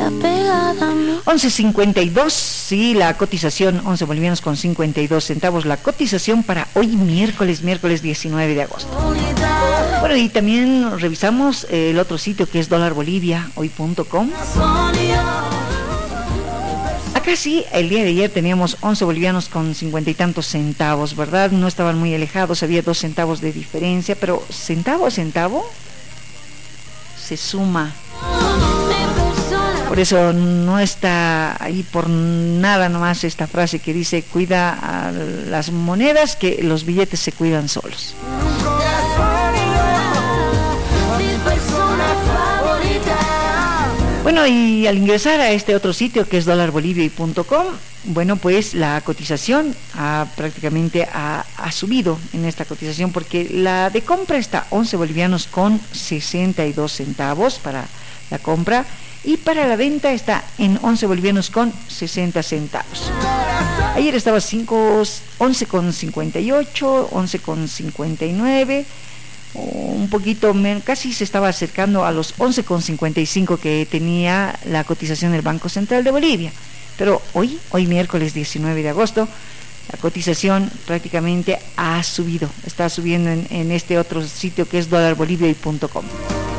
11.52, sí, la cotización, 11 bolivianos con 52 centavos, la cotización para hoy miércoles 19 de agosto. Bueno, y también revisamos el otro sitio que es dolarbolivia.hoy.com. Acá sí, el día de ayer teníamos 11 bolivianos con 50 y tantos centavos, ¿verdad? No estaban muy alejados, había 2 centavos de diferencia, pero centavo a centavo se suma. Por eso no está ahí por nada nomás esta frase que dice: cuida a las monedas, que los billetes se cuidan solos. Bueno, y al ingresar a este otro sitio que es dolarbolivia.com, bueno, pues la cotización prácticamente ha subido en esta cotización, porque la de compra está 11 bolivianos con 62 centavos para la compra, y para la venta está en 11 bolivianos con 60 centavos. Ayer estaba 11 con 58, 11 con 59, un poquito menos, casi se estaba acercando a los 11 con 55 que tenía la cotización del Banco Central de Bolivia. Pero hoy miércoles 19 de agosto, la cotización prácticamente ha subido, está subiendo en este otro sitio que es dolarbolivia.com.